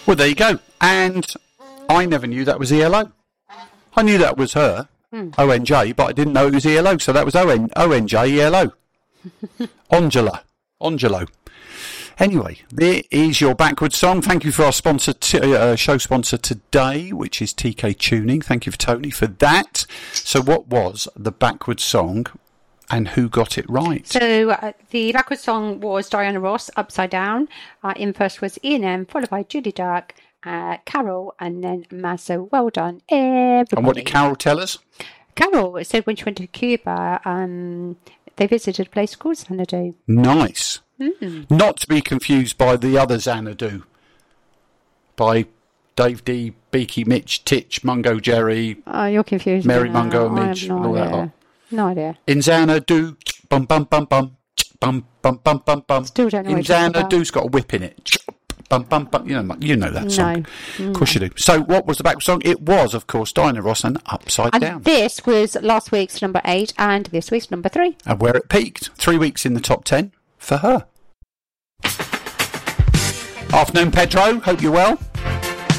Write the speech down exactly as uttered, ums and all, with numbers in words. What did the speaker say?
Well, there you go. And I never knew that was E L O. I knew that was her, hmm. O N J, but I didn't know it was E L O, so that was O N J E L O. Angela. Angelo. Anyway, there is your backwards song. Thank you for our sponsor, t- uh, show sponsor today, which is T K Tuning. Thank you for Tony for that. So what was the backwards song and who got it right? So uh, the backwards song was Diana Ross, Upside Down. Uh, in first was Ian M, followed by Judy Dark, uh, Carol, and then Mazza. Well done, everybody. And what did Carol tell us? Carol said when she went to Cuba, um, they visited a place called Xanadu. Nice. Mm. Not to be confused by the other Xanadu, by Dave D, Beaky, Mitch, Titch, Mungo, Jerry. Oh, you're confused. Mary, Mungo, and Mitch, no and all idea. that lot. No idea. In Xanadu, bum bum bum bum, bum bum bum bum bum. Still don't know. In what you're talking about. Xanadu's got a whip in it. Bum bum bum. You know, you know that song. No. Of course you do. So, what was the back song? It was, of course, Diana Ross and Upside and Down. This was last week's number eight, and this week's number three. And where it peaked, three weeks in the top ten for her. Afternoon, Pedro. Hope you're well.